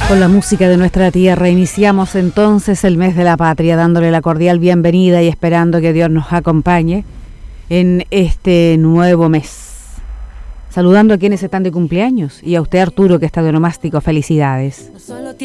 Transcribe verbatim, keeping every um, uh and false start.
Con la música de nuestra tierra iniciamos entonces el mes de la patria, dándole la cordial bienvenida y esperando que Dios nos acompañe en este nuevo mes. Saludando a quienes están de cumpleaños y a usted, Arturo, que está de onomástico, felicidades.